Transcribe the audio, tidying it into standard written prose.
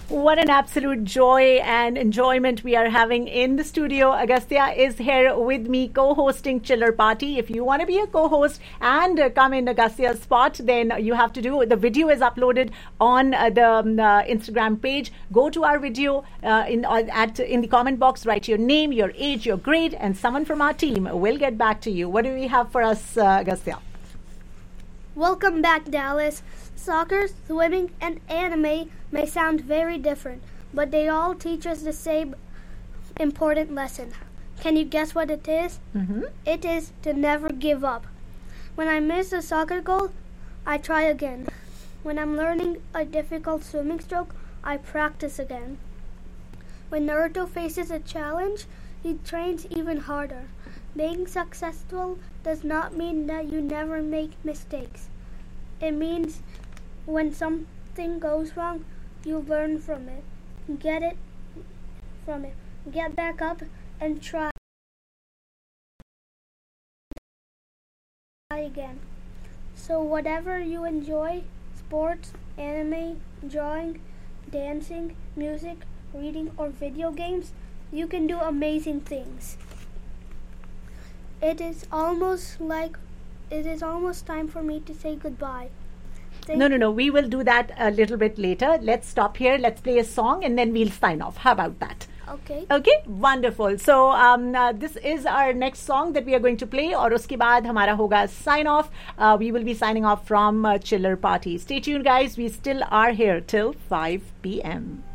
What an absolute joy and enjoyment we are having in the studio. Agastya is here with me co-hosting Chiller Party. If you want to be a co-host and come in Agastya's spot, then you have to do, the video is uploaded on the Instagram page. Go to our video in the comment box, write your name, your age, your grade, and someone from our team will get back to you. What do we have for us, Agastya? Welcome back, Dallas. Soccer, swimming, and anime may sound very different, but they all teach us the same important lesson. Can you guess what it is? Mm-hmm. It is to never give up. When I miss a soccer goal, I try again. When I'm learning a difficult swimming stroke, I practice again. When Naruto faces a challenge, he trains even harder. Being successful does not mean that you never make mistakes. It means when something goes wrong, you learn from it. Get back up and try again. So whatever you enjoy, sports, anime, drawing, dancing, music, reading, or video games, you can do amazing things. It is almost time for me to say goodbye. No. We will do that a little bit later. Let's stop here. Let's play a song and then we'll sign off. How about that? Okay. Okay, wonderful. So this is our next song that we are going to play. और उसके बाद हमारा होगा sign off. We will be signing off from Chiller Party. Stay tuned, guys. We still are here till 5 p.m.